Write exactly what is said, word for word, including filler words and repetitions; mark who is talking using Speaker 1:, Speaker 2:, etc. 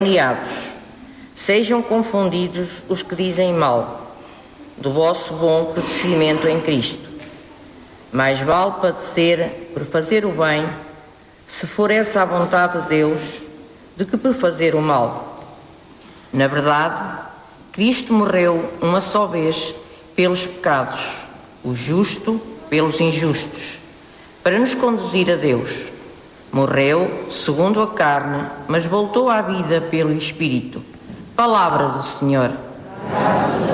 Speaker 1: aliados, sejam confundidos os que dizem mal do vosso bom procedimento em Cristo. Mais vale padecer por fazer o bem, se for essa a vontade de Deus, do que por fazer o mal. Na verdade, Cristo morreu uma só vez pelos pecados, o justo pelos injustos, para nos conduzir a Deus. Morreu segundo a carne, mas voltou à vida pelo Espírito. Palavra do Senhor.